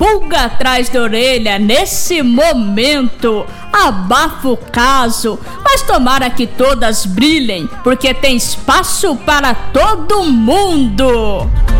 pulga atrás da orelha nesse momento. Abafa o caso, mas tomara que todas brilhem, porque tem espaço para todo mundo.